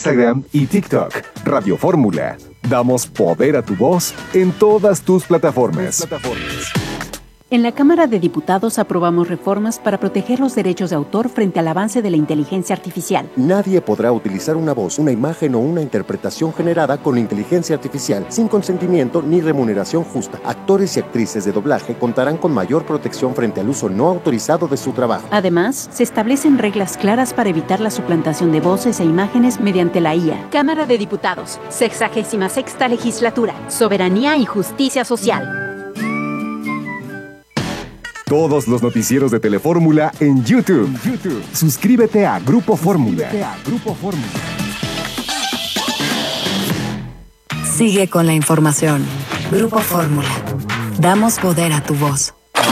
Instagram y TikTok. Radio Fórmula. Damos poder a tu voz en todas tus plataformas. En la Cámara de Diputados aprobamos reformas para proteger los derechos de autor frente al avance de la inteligencia artificial. Nadie podrá utilizar una voz, una imagen o una interpretación generada con inteligencia artificial sin consentimiento ni remuneración justa. Actores y actrices de doblaje contarán con mayor protección frente al uso no autorizado de su trabajo. Además, se establecen reglas claras para evitar la suplantación de voces e imágenes mediante la IA. Cámara de Diputados, 66ª Legislatura, Soberanía y Justicia Social. Todos los noticieros de Telefórmula en YouTube. Suscríbete a Grupo Fórmula. Sigue con la información. Grupo Fórmula. Damos poder a tu voz.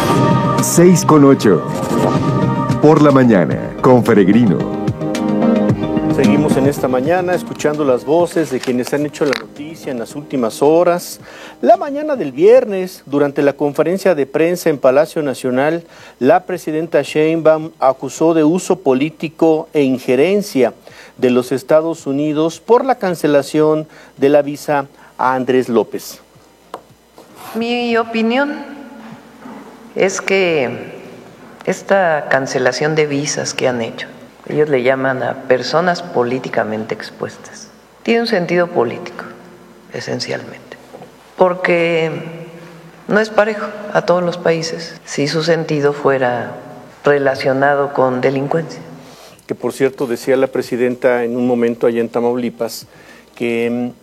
6:08. Por la mañana, con Peregrino. Seguimos en esta mañana escuchando las voces de quienes han hecho la noticia en las últimas horas. La mañana del viernes, durante la conferencia de prensa en Palacio Nacional, la presidenta Sheinbaum acusó de uso político e injerencia de los Estados Unidos por la cancelación de la visa a Andrés López. Mi opinión es que esta cancelación de visas que han hecho, ellos le llaman a personas políticamente expuestas, tiene un sentido político, esencialmente, porque no es parejo a todos los países si su sentido fuera relacionado con delincuencia. Que por cierto decía la presidenta en un momento allá en Tamaulipas que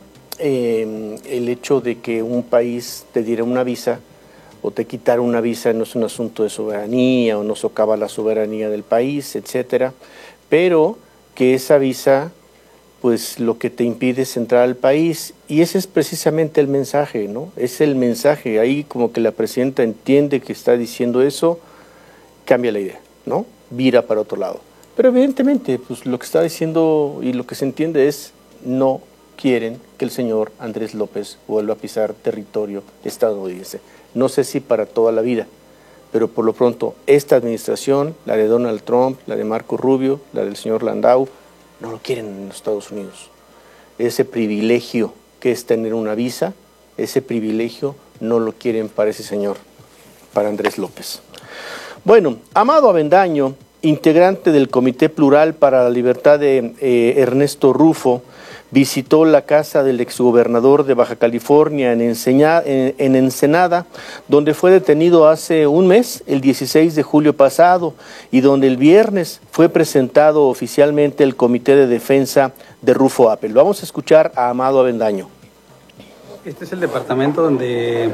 el hecho de que un país te diera una visa o te quitara una visa no es un asunto de soberanía o no socava la soberanía del país, etcétera, pero que esa visa pues lo que te impide es entrar al país, y ese es precisamente el mensaje, ¿no? Es el mensaje, ahí como que la presidenta entiende que está diciendo eso, cambia la idea, ¿no? Vira para otro lado. Pero evidentemente pues lo que está diciendo y lo que se entiende es no quieren que el señor Andrés López vuelva a pisar territorio estadounidense. No sé si para toda la vida, pero por lo pronto esta administración, la de Donald Trump, la de Marco Rubio, la del señor Landau, no lo quieren en los Estados Unidos. Ese privilegio que es tener una visa, ese privilegio no lo quieren para ese señor, para Andrés López. Bueno, Amado Avendaño, integrante del Comité Plural para la Libertad de Ernesto Rufo, visitó la casa del exgobernador de Baja California en Ensenada, donde fue detenido hace un mes, el 16 de julio pasado, y donde el viernes fue presentado oficialmente el Comité de Defensa de Rufo Appel. Vamos a escuchar a Amado Avendaño. Este es el departamento donde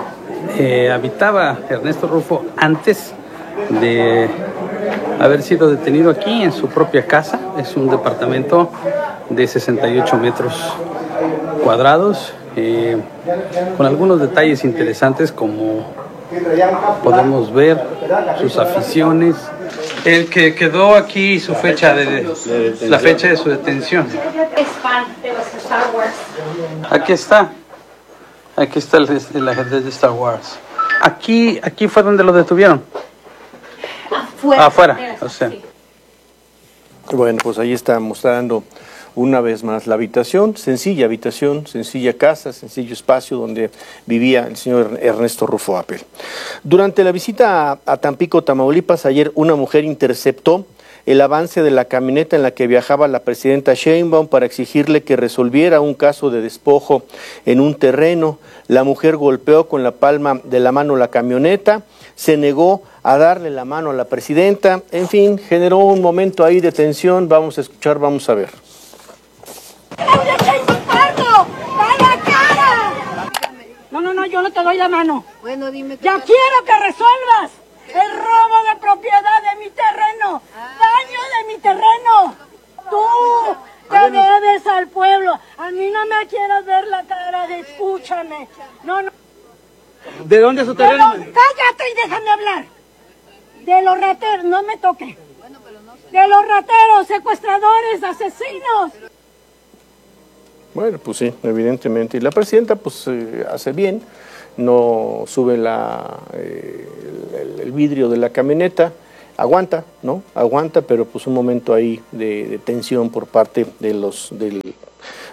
habitaba Ernesto Rufo antes de haber sido detenido aquí en su propia casa. Es un departamento de 68 metros cuadrados, con algunos detalles interesantes como podemos ver sus aficiones. El que quedó aquí su fecha la fecha de su detención. Es fan de los Star Wars. Aquí está el ajedrez de Star Wars. Aquí fue donde lo detuvieron. Afuera, o sea. Bueno, pues ahí está mostrando una vez más la habitación, sencilla casa, sencillo espacio donde vivía el señor Ernesto Rufo Appel. Durante la visita a Tampico, Tamaulipas, ayer una mujer interceptó el avance de la camioneta en la que viajaba la presidenta Sheinbaum para exigirle que resolviera un caso de despojo en un terreno. La mujer golpeó con la palma de la mano la camioneta, se negó a darle la mano a la presidenta, en fin, generó un momento ahí de tensión. Vamos a escuchar, vamos a ver. No, yo no te doy la mano. Bueno, dime. Ya quiero que resuelvas el robo de propiedad de mi terreno, daño de mi terreno. Tú te debes al pueblo. A mí no me quieras ver la cara de escúchame. No. ¿De dónde es su terreno? Cállate y déjame hablar. De los rateros, no me toque. De los rateros, secuestradores, asesinos. Bueno, pues sí, evidentemente. Y la presidenta pues hace bien, no sube el vidrio de la camioneta, aguanta, ¿no? Aguanta, pero pues un momento ahí de tensión por parte del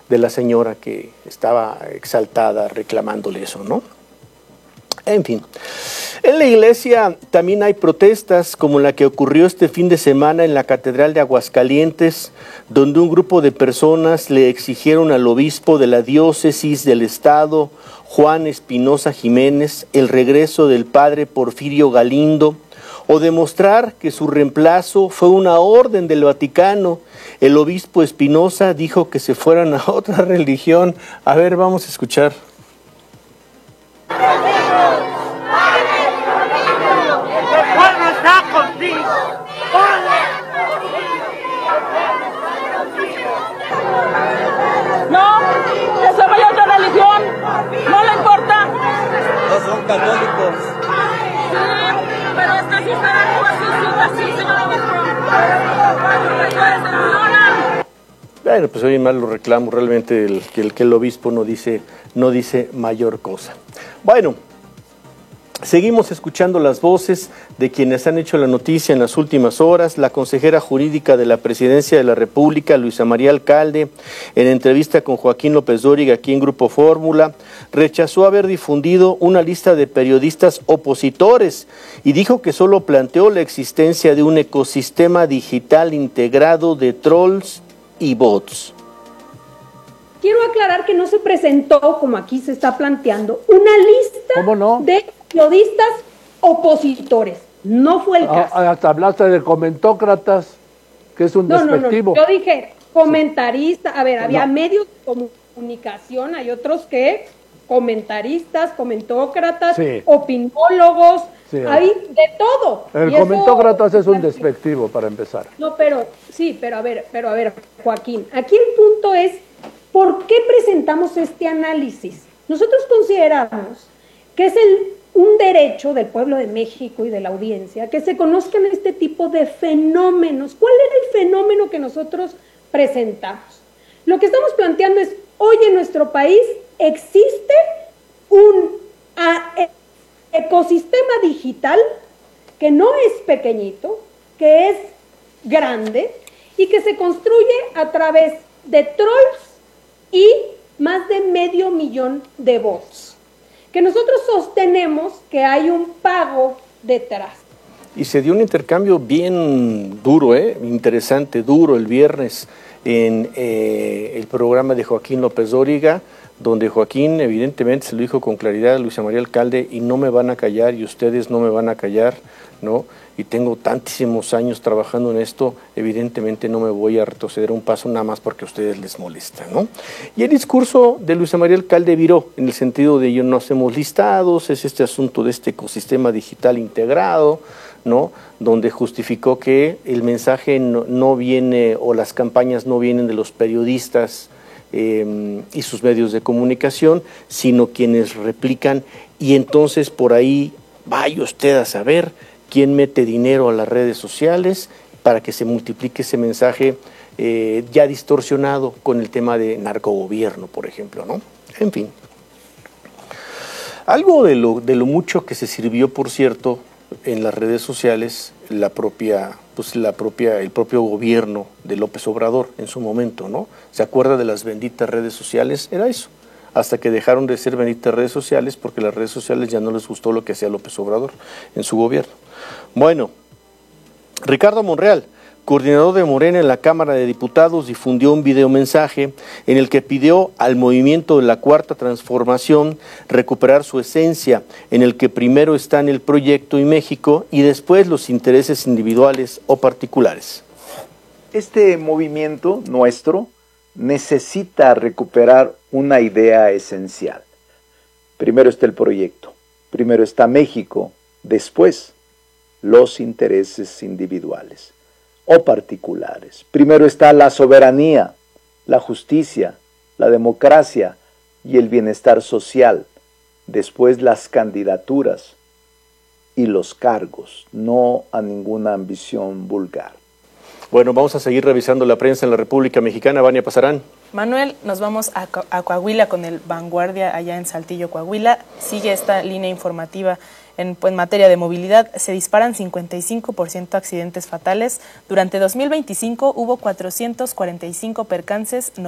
de la señora que estaba exaltada reclamándole eso, ¿no? En fin, en la iglesia también hay protestas como la que ocurrió este fin de semana en la Catedral de Aguascalientes, donde un grupo de personas le exigieron al obispo de la diócesis del estado, Juan Espinosa Jiménez, el regreso del padre Porfirio Galindo, o demostrar que su reemplazo fue una orden del Vaticano. El obispo Espinosa dijo que se fueran a otra religión. A ver, vamos a escuchar. No, que se vaya a otra religión, no le importa. No son católicos. Sí, pero es que si están así, señora obispo. Bueno, pues oye mal los reclamos, realmente el obispo no dice mayor cosa. Bueno, seguimos escuchando las voces de quienes han hecho la noticia en las últimas horas. La consejera jurídica de la Presidencia de la República, Luisa María Alcalde, en entrevista con Joaquín López Dóriga aquí en Grupo Fórmula, rechazó haber difundido una lista de periodistas opositores y dijo que solo planteó la existencia de un ecosistema digital integrado de trolls y bots. Quiero aclarar que no se presentó, como aquí se está planteando, una lista de periodistas opositores. No fue el caso. Hasta hablaste de comentócratas, que es un despectivo. No. Yo dije comentarista. A ver, había medios de comunicación, hay otros que comentaristas, comentócratas, opinólogos, hay de todo. El comentócratas es un despectivo, para empezar. No, pero a ver, Joaquín, aquí el punto es, ¿por qué presentamos este análisis? Nosotros consideramos que es un derecho del pueblo de México y de la audiencia que se conozcan este tipo de fenómenos. ¿Cuál era el fenómeno que nosotros presentamos? Lo que estamos planteando es, hoy en nuestro país existe un ecosistema digital que no es pequeñito, que es grande y que se construye a través de trolls y más de 500,000 de bots, que nosotros sostenemos que hay un pago detrás. Y se dio un intercambio bien duro, interesante, duro el viernes en el programa de Joaquín López Dóriga, donde Joaquín evidentemente se lo dijo con claridad a Luisa María Alcalde, y no me van a callar y ustedes no me van a callar, ¿no? Y tengo tantísimos años trabajando en esto, evidentemente no me voy a retroceder un paso nada más porque a ustedes les molesta, ¿no? Y el discurso de Luisa María Alcalde viró en el sentido de no hacemos listados, es este asunto de este ecosistema digital integrado, ¿no? Donde justificó que el mensaje no viene, o las campañas no vienen de los periodistas y sus medios de comunicación, sino quienes replican, y entonces por ahí vaya usted a saber quién mete dinero a las redes sociales para que se multiplique ese mensaje ya distorsionado con el tema de narcogobierno, por ejemplo, ¿no? En fin. Algo de lo mucho que se sirvió, por cierto, en las redes sociales, el propio gobierno de López Obrador en su momento, ¿no? ¿Se acuerda de las benditas redes sociales? Era eso, hasta que dejaron de ser benditas redes sociales porque las redes sociales ya no les gustó lo que hacía López Obrador en su gobierno. Bueno, Ricardo Monreal, coordinador de Morena en la Cámara de Diputados, difundió un videomensaje en el que pidió al movimiento de la Cuarta Transformación recuperar su esencia, en el que primero están el proyecto y México y después los intereses individuales o particulares. Este movimiento nuestro necesita recuperar una idea esencial. Primero está el proyecto, primero está México, después los intereses individuales o particulares. Primero está la soberanía, la justicia, la democracia y el bienestar social. Después las candidaturas y los cargos, no a ninguna ambición vulgar. Bueno, vamos a seguir revisando la prensa en la República Mexicana. Vania Pasarán. Manuel, nos vamos a Coahuila con el Vanguardia allá en Saltillo, Coahuila. Sigue esta línea informativa en materia de movilidad. Se disparan 55% accidentes fatales. Durante 2025 hubo 445 percances, 92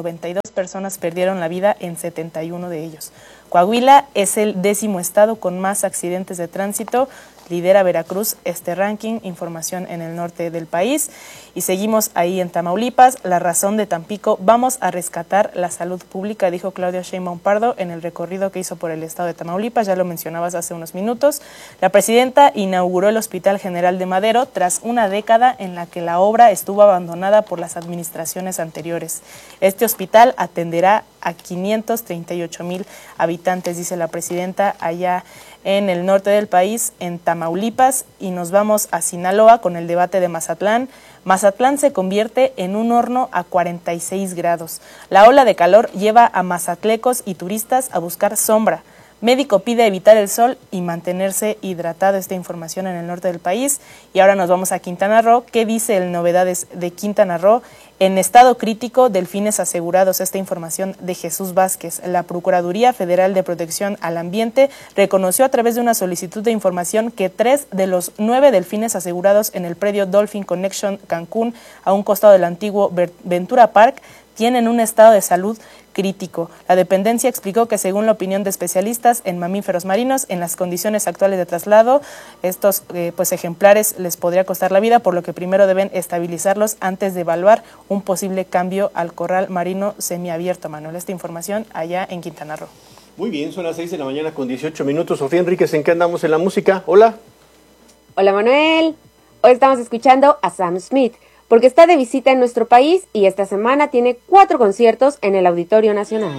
personas perdieron la vida en 71 de ellos. Coahuila es el 10º estado con más accidentes de tránsito. Lidera Veracruz este ranking, información en el norte del país. Y seguimos ahí en Tamaulipas. La razón de Tampico: vamos a rescatar la salud pública, dijo Claudia Sheinbaum Pardo en el recorrido que hizo por el estado de Tamaulipas. Ya lo mencionabas hace unos minutos. La presidenta inauguró el Hospital General de Madero tras una década en la que la obra estuvo abandonada por las administraciones anteriores. Este hospital atenderá a 538,000 habitantes, dice la presidenta, allá en el norte del país, en Tamaulipas. Y nos vamos a Sinaloa con el debate de Mazatlán. Mazatlán se convierte en un horno a 46 grados. La ola de calor lleva a mazatlecos y turistas a buscar sombra. Médico pide evitar el sol y mantenerse hidratado. Esta información en el norte del país. Y ahora nos vamos a Quintana Roo. ¿Qué dice el Novedades de Quintana Roo? En estado crítico, delfines asegurados. Esta información de Jesús Vázquez. La Procuraduría Federal de Protección al Ambiente reconoció a través de una solicitud de información que 3 de los 9 delfines asegurados en el predio Dolphin Connection Cancún, a un costado del antiguo Ventura Park, tienen un estado de salud crítico. La dependencia explicó que, según la opinión de especialistas en mamíferos marinos, en las condiciones actuales de traslado, estos ejemplares les podría costar la vida, por lo que primero deben estabilizarlos antes de evaluar un posible cambio al corral marino semiabierto. Manuel, esta información allá en Quintana Roo. Muy bien, son las 6 de la mañana con 18 minutos. Sofía Enríquez, ¿en qué andamos en la música? Hola. Hola, Manuel. Hoy estamos escuchando a Sam Smith, porque está de visita en nuestro país y esta semana tiene 4 conciertos en el Auditorio Nacional.